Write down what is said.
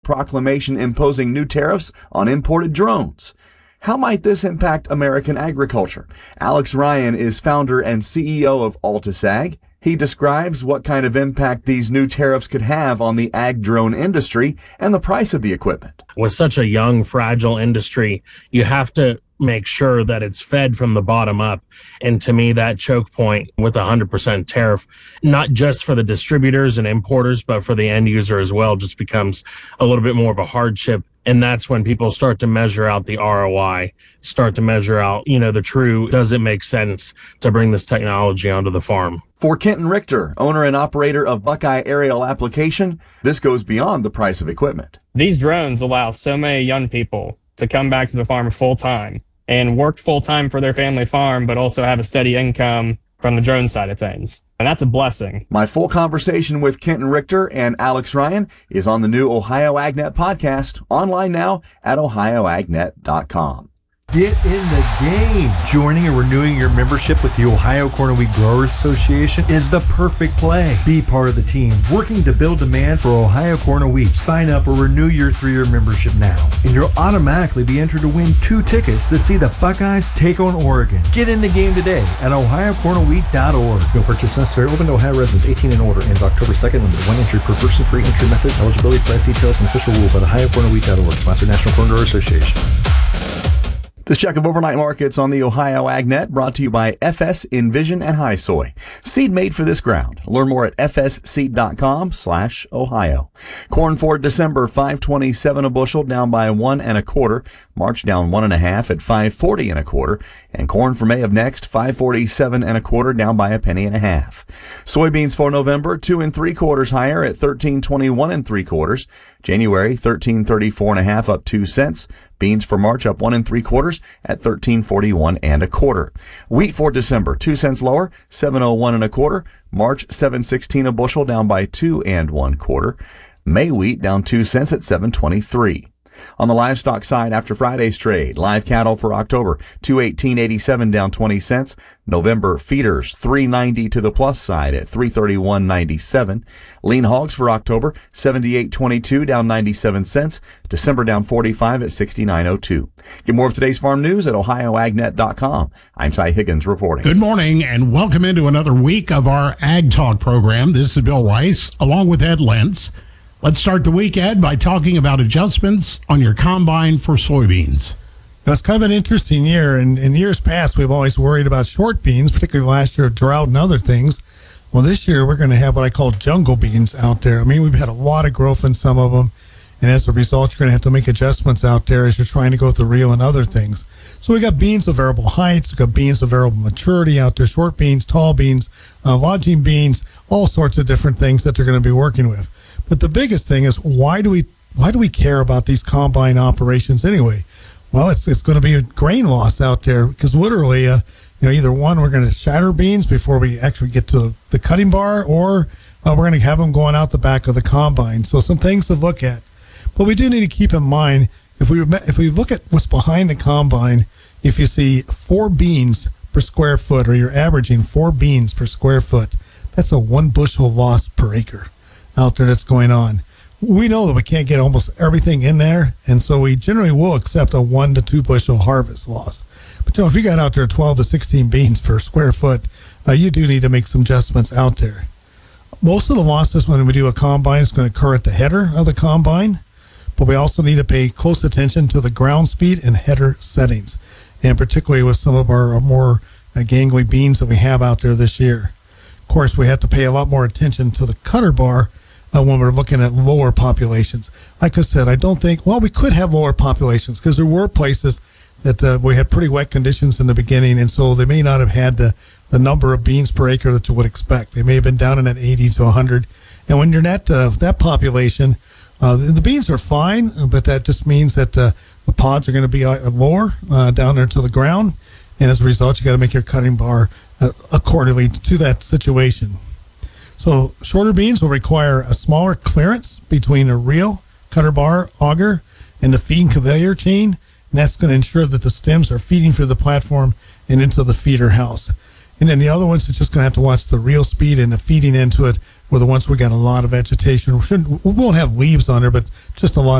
proclamation imposing new tariffs on imported drones. How might this impact American agriculture? Alex Ryan is founder and CEO of Altusag. He describes what kind of impact these new tariffs could have on the ag drone industry and the price of the equipment. With such a young, fragile industry, you have to make sure that it's fed from the bottom up. And to me, that choke point with 100% tariff, not just for the distributors and importers, but for the end user as well, just becomes a little bit more of a hardship. And that's when people start to measure out the ROI, start to measure out, the true, does it make sense to bring this technology onto the farm? For Kenton Richter, owner and operator of Buckeye Aerial Application, this goes beyond the price of equipment. These drones allow so many young people to come back to the farm full time and work full time for their family farm, but also have a steady income from the drone side of things. And that's a blessing. My full conversation with Kenton Richter and Alex Ryan is on the new Ohio AgNet podcast, online now at ohioagnet.com. Get in the game. Joining and renewing your membership with the Ohio Corn and Wheat Growers Association is the perfect play. Be part of the team working to build demand for Ohio corn and wheat. Sign up or renew your 3-year membership now, and you'll automatically be entered to win 2 tickets to see the Buckeyes take on Oregon. Get in the game today at ohiocornandwheat.org. No purchase necessary. Open to Ohio residents 18 and older. Ends October 2nd. Limited 1 entry per person. Free entry method. Eligibility, price details, and official rules at ohiocornandwheat.org. Sponsored National Corn Growers Association. This check of overnight markets on the Ohio AgNet brought to you by FS Envision and High Soy. Seed made for this ground. Learn more at fsseed.com/Ohio. Corn for December, $5.27 a bushel, down by 1 1/4. March down 1 1/2 at 5.40 1/4. And corn for May of next, $5.47 1/4, down by 1 1/2. Soybeans for November, 2 3/4 higher at $13.21 3/4. January, $13.34 1/2, up 2 cents. Beans for March up 1 3/4 at $13.41 1/4. Wheat for December, 2 cents lower, $7.01 1/4. March, $7.16 a bushel, down by 2 1/4. May wheat down 2 cents at $7.23. On the livestock side, after Friday's trade, live cattle for October, $218.87, down 20 cents. November feeders, $3.90 to the plus side at $331.97. Lean hogs for October, $78.22, down 97 cents. December down 45 at $69.02. Get more of today's farm news at ohioagnet.com. I'm Ty Higgins reporting. Good morning and welcome into another week of our Ag Talk program. This is Bill Weiss along with Ed Lentz. Let's start the week, Ed, by talking about adjustments on your combine for soybeans. Now, it's kind of an interesting year. In years past, we've always worried about short beans, particularly last year, drought and other things. Well, this year, we're going to have what I call jungle beans out there. I mean, we've had a lot of growth in some of them, and as a result, you're going to have to make adjustments out there as you're trying to go with the reel and other things. So we got beans of variable heights, we got beans of variable maturity out there, short beans, tall beans, lodging beans, all sorts of different things that they're going to be working with. But the biggest thing is, why do we care about these combine operations anyway? Well, it's going to be a grain loss out there because literally, either one, we're going to shatter beans before we actually get to the cutting bar, or we're going to have them going out the back of the combine. So some things to look at. But we do need to keep in mind, if we look at what's behind the combine, if you see 4 beans per square foot, or you're averaging 4 beans per square foot, that's a 1 bushel loss per acre out there that's going on. We know that we can't get almost everything in there, and so we generally will accept a 1 to 2 bushel harvest loss. But if you got out there 12 to 16 beans per square foot, you do need to make some adjustments out there. Most of the losses when we do a combine is going to occur at the header of the combine, but we also need to pay close attention to the ground speed and header settings, and particularly with some of our more gangly beans that we have out there this year. Of course, we have to pay a lot more attention to the cutter bar when we're looking at lower populations. Like I said, I don't think, we could have lower populations because there were places that we had pretty wet conditions in the beginning, and so they may not have had the number of beans per acre that you would expect. They may have been down in that 80 to 100. And when you're at that population, the beans are fine, but that just means that the pods are going to be lower down there to the ground, and as a result, you got to make your cutting bar accordingly to that situation. So shorter beans will require a smaller clearance between the reel, cutter bar, auger, and the feed and conveyor chain, and that's going to ensure that the stems are feeding through the platform and into the feeder house. And then the other ones are just going to have to watch the reel speed and the feeding into it, were the ones we got a lot of vegetation. We won't have leaves on there, but just a lot